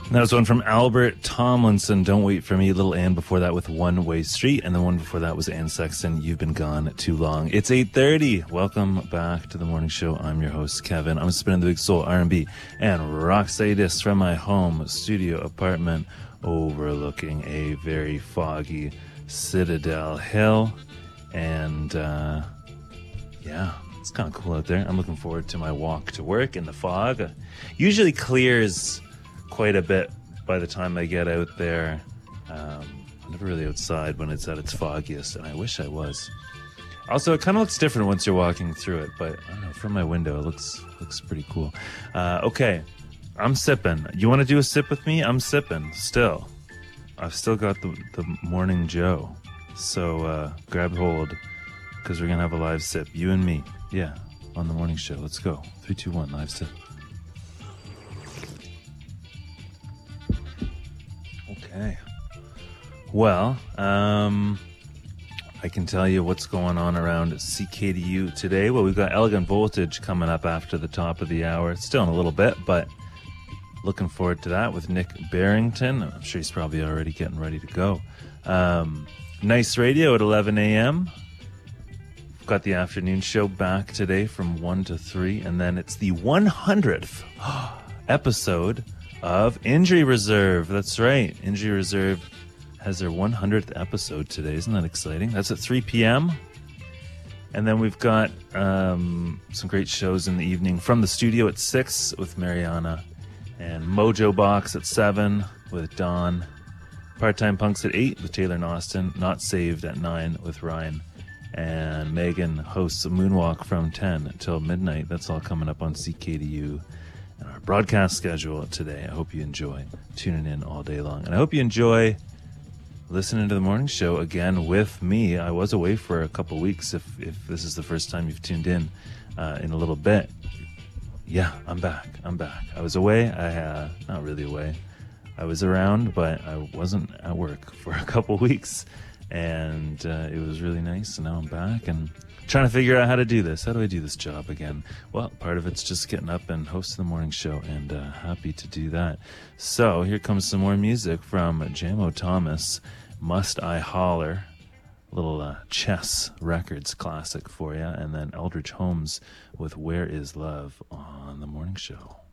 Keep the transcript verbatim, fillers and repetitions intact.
That was one from Albert Tomlinson, Don't Wait For Me. Little Ann before that with One Way Street. And the one before that was Ann Sexton, You've Been Gone Too Long. It's eight thirty. Welcome back to the morning show. I'm your host, Kevin. I'm spinning the big soul R and B and rocksteady discs from my home studio apartment overlooking a very foggy Citadel Hill. And, uh, yeah, it's kind of cool out there. I'm looking forward to my walk to work in the fog. It usually clears quite a bit by the time I get out there. Um, I'm never really outside when it's at its foggiest, and I wish I was. Also, it kind of looks different once you're walking through it, but I don't know, from my window, it looks looks pretty cool. Uh, okay, I'm sipping. You want to do a sip with me? I'm sipping still. I've still got the, the Morning Joe. So uh, grab hold, because we're going to have a live sip. You and me. Yeah, on the morning show. Let's go. Three, two, one, live sip. Okay. Well, um, I can tell you what's going on around C K D U today. Well, we've got Elegant Voltage coming up after the top of the hour. It's still in a little bit, but looking forward to that with Nick Barrington. I'm sure he's probably already getting ready to go. Um, nice radio at eleven a.m. We've got the afternoon show back today from one to three, and then it's the one hundredth episode of Injury Reserve. That's right. Injury Reserve has their one hundredth episode today. Isn't that exciting? That's at three p.m. And then we've got um, some great shows in the evening from the studio at six with Mariana, and Mojo Box at seven with Dawn, Part-Time Punks at eight with Taylor and Austin, Not Saved at nine with Ryan, and Megan hosts a Moonwalk from ten until midnight. That's all coming up on C K D U and our broadcast schedule today. I hope you enjoy tuning in all day long. And I hope you enjoy listening to the morning show again with me. I was away for a couple weeks. If if this is the first time you've tuned in uh, in a little bit, yeah, I'm back. I'm back. I was away. I uh, not really away. I was around, but I wasn't at work for a couple weeks. And uh, it was really nice. And now I'm back and trying to figure out how to do this. How do I do this job again? Well, part of it's just getting up and hosting the morning show, and uh, happy to do that. So here comes some more music from Jamo Thomas, Must I Holler, a little uh, Chess Records classic for you, and then Eldridge Holmes with Where Is Love on the morning show.